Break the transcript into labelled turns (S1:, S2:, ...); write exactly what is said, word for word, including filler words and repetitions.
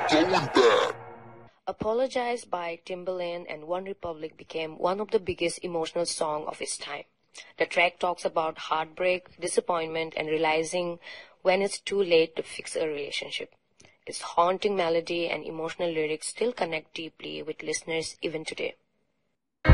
S1: going bad.
S2: Apologize by Timbaland and One Republic became one of the biggest emotional songs of its time. The track talks about heartbreak, disappointment, and realizing when it's too late to fix a relationship. Its haunting melody and emotional lyrics still connect deeply with listeners even today.